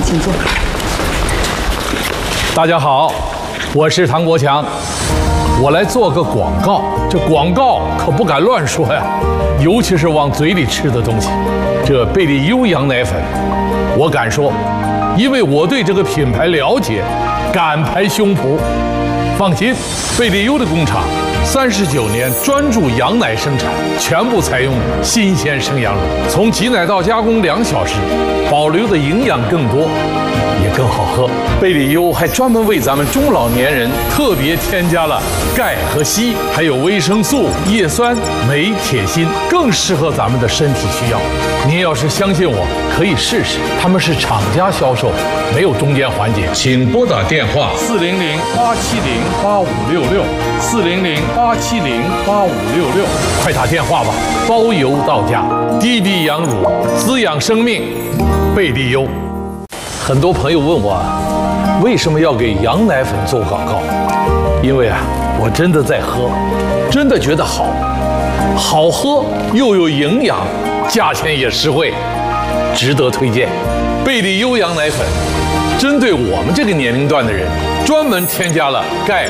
请坐。 大家好，我是唐国强，我来做个广告。这广告可不敢乱说呀，尤其是往嘴里吃的东西。这贝利优羊奶粉，我敢说，因为我对这个品牌了解，敢拍胸脯。放心，贝利优的工厂39年专注羊奶生产，全部采用新鲜生羊乳，从挤奶到加工2小时，保留的营养更多，也更好喝。贝利优还专门为咱们中老年人特别添加了钙和硒，还有维生素、叶酸、镁、铁、锌，更适合咱们的身体需要。您要是相信我，可以试试，他们是厂家销售，没有中间环节。请拨打电话400-870-8566，400-870-8566，快打电话吧，包邮到家。滴滴羊乳，滋养生命，贝利优。很多朋友问我，为什么要给羊奶粉做广告？因为我真的在喝，真的觉得好喝又有营养，价钱也实惠，值得推荐。贝利优羊奶粉针对我们这个年龄段的人，专门添加了钙、